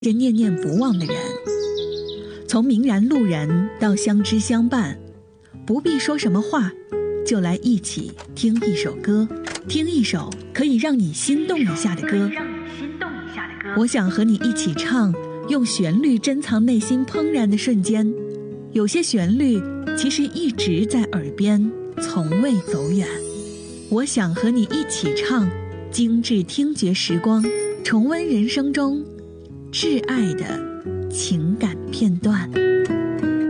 着念念不忘的人。从明然路人到相知相伴，不必说什么话，就来一起听一首歌，听一首可以让你心动一下的歌。我想和你一起唱，用旋律珍藏内心怦然的瞬间。有些旋律其实一直在耳边，从未走远。我想和你一起唱，精致听觉时光，重温人生中挚爱的情感片段。